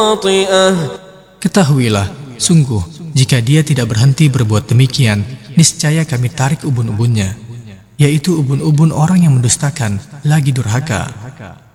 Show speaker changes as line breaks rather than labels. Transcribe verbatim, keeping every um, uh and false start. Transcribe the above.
Ketahuilah, sungguh, jika dia tidak berhenti berbuat demikian, niscaya kami tarik ubun-ubunnya, yaitu ubun-ubun orang yang mendustakan lagi durhaka.